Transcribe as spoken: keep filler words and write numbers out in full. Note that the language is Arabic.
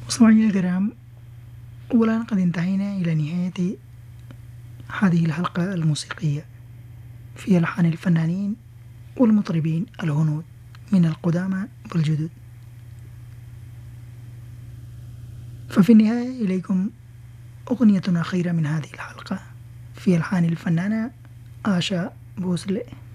مستمعينا الكرام، والآن قد انتهينا إلى نهاية هذه الحلقة الموسيقية في ألحان الفنانين والمطربين الهنود من القدامى والجدد. ففي النهاية إليكم أغنية أخيرة من هذه الحلقة في ألحان الفنانة آشا بوسلي.